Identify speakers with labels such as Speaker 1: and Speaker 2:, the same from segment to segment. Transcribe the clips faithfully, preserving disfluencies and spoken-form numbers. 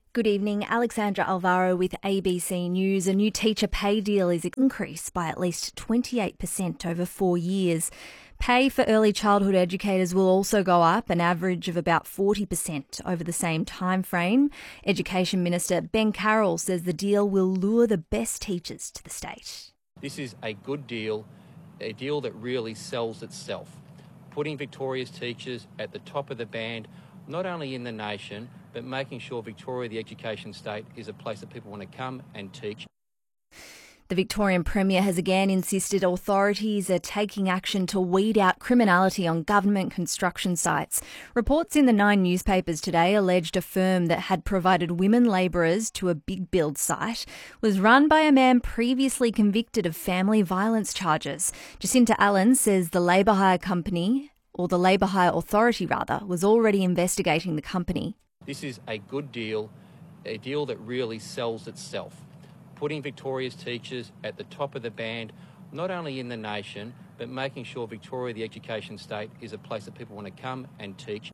Speaker 1: Good evening. Alexandra Alvaro with A B C News. A new teacher pay deal is increased by at least twenty-eight percent over four years. Pay for early childhood educators will also go up, an average of about forty percent over the same time frame. Education Minister Ben Carroll says the deal will lure the best teachers to the state.
Speaker 2: This is a good deal, a deal that really sells itself, putting Victoria's teachers at the top of the band, not only in the nation, but making sure Victoria, the education state, is a place that people want to come and teach.
Speaker 1: The Victorian Premier has again insisted authorities are taking action to weed out criminality on government construction sites. Reports in the Nine newspapers today alleged a firm that had provided women labourers to a big build site was run by a man previously convicted of family violence charges. Jacinta Allen says the labour hire company, or the Labour Hire Authority rather, was already investigating the company.
Speaker 2: This is a good deal, a deal that really sells itself, putting Victoria's teachers at the top of the band, not only in the nation, but making sure Victoria, the education state, is a place that people want to come and teach.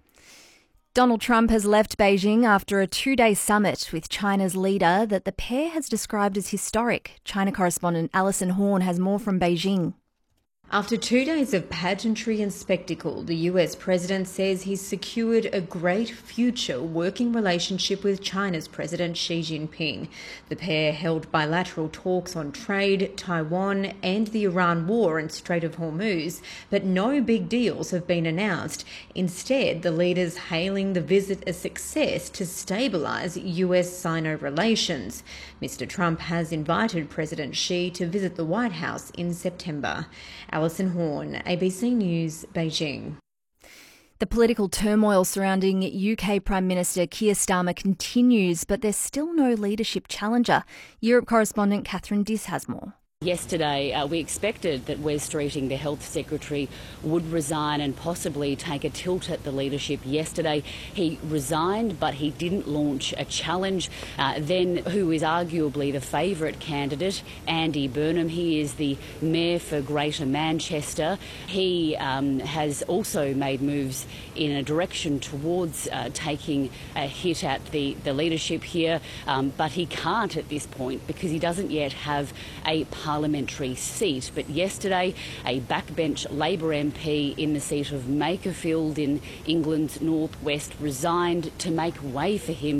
Speaker 1: Donald Trump has left Beijing after a two-day summit with China's leader that the pair has described as historic. China correspondent Alison Horn has more from Beijing.
Speaker 3: After two days of pageantry and spectacle, the U S president says he's secured a great future working relationship with China's President Xi Jinping. The pair held bilateral talks on trade, Taiwan and the Iran war and Strait of Hormuz, but no big deals have been announced. Instead, the leaders hailing the visit a success to stabilise U S-Sino relations. Mister Trump has invited President Xi to visit the White House in September. Alison Horn, A B C News, Beijing.
Speaker 1: The political turmoil surrounding U K Prime Minister Keir Starmer continues, but there's still no leadership challenger. Europe correspondent Catherine Diss has more.
Speaker 4: Yesterday, uh, we expected that Wes Streeting, the Health Secretary, would resign and possibly take a tilt at the leadership. Yesterday, he resigned, but he didn't launch a challenge. Uh, then, who is arguably the favourite candidate, Andy Burnham. He is the Mayor for Greater Manchester. He um, has also made moves in a direction towards uh, taking a hit at the, the leadership here, um, but he can't at this point because he doesn't yet have a parliamentary seat. But yesterday, a backbench Labor M P in the seat of Makerfield in England's northwest resigned to make way for him